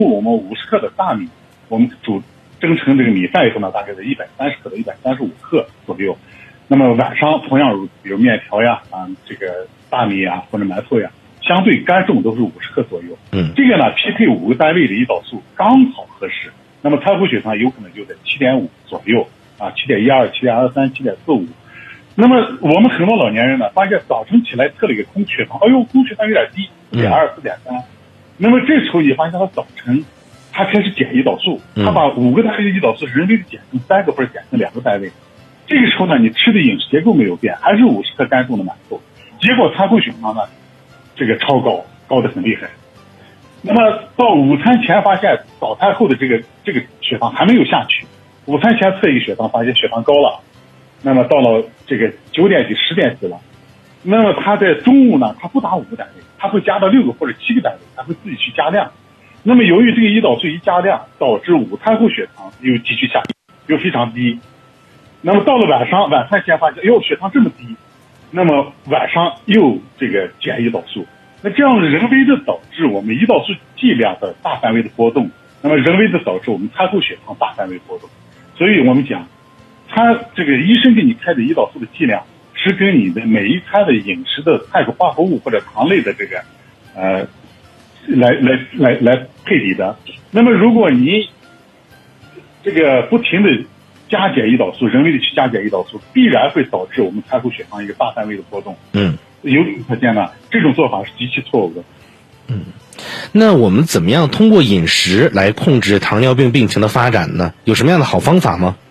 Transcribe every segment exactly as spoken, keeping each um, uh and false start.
我们五十克的大米，我们煮蒸成这个米饭以后呢，大概在一百三十克到一百三十五克左右。那么晚上同样比如面条呀啊这个大米呀或者馒头呀，相对干重都是五十克左右。 嗯， 这个呢匹配五个单位的胰岛素刚好合适。那么餐后血糖有可能就在七点五左右啊，七点一二、七点二三、七点四五。那么我们很多老年人呢，发现早晨起来测了一个空血糖，哎呦，空血糖有点低，四点二、四点三。那么这时候你发现他早晨他开始减胰岛素，他把五个单位的胰岛素人为的减成三个或者减成两个单位。这个时候呢，你吃的饮食结构没有变，还是五十克干重的馒头，结果餐后血糖呢，这个超高，高得很厉害。那么到午餐前发现早餐后的这个这个血糖还没有下去，午餐前测一个血糖发现血糖高了，那么到了这个九点几十点几了，那么他在中午呢，他不打五个单位，他会加到六个或者七个单位，他会自己去加量。那么由于这个胰岛素一加量，导致午餐后血糖又急剧下降，又非常低。那么到了晚上，晚餐前发现，哟，血糖这么低，那么晚上又这个减胰岛素，那这样人为的导致我们胰岛素剂量的大范围的波动，那么人为的导致我们餐后血糖大范围波动。所以我们讲，他这个医生给你开的胰岛素的剂量是跟你的每一餐的饮食的碳水化合物或者糖类的这个呃来来来来配比的。那么如果你这个不停的加减胰岛素，人为的去加减胰岛素，必然会导致我们餐后血糖一个大范围的波动。 嗯， 由此可见呢，这种做法是极其错误的。 嗯，那我们怎么样通过饮食来控制糖尿病病情的发展呢？有什么样的好方法吗？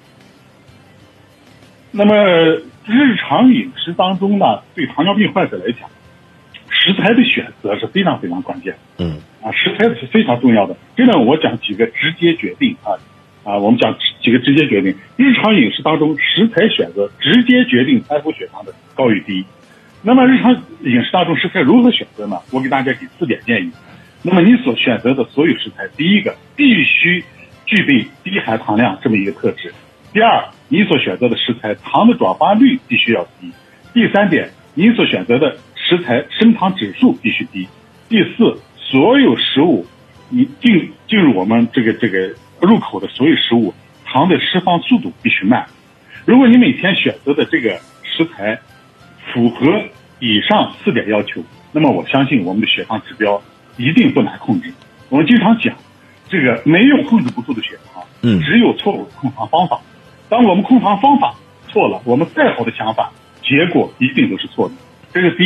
那么日常饮食当中呢，对糖尿病患者来讲，食材的选择是非常非常关键。 嗯， 啊，食材是非常重要的。这呢，我讲几个直接决定啊。啊，我们讲几个直接决定，日常饮食当中食材选择直接决定餐后血糖的高与低。那么日常饮食当中食材如何选择呢？我给大家给四点建议。那么你所选择的所有食材，第一个必须具备低含糖量这么一个特质；第二，你所选择的食材糖的转化率必须要低；第三点，你所选择的食材升糖指数必须低；第四，所有食物你进进入我们这个这个入口的所有食物，糖的释放速度必须慢。如果你每天选择的这个食材符合以上四点要求，那么我相信我们的血糖指标一定不难控制。我们经常讲，这个没有控制不住的血糖， 嗯， 只有错误的控糖方法。当我们控糖方法错了，我们再好的想法，结果一定都是错的。这是第一。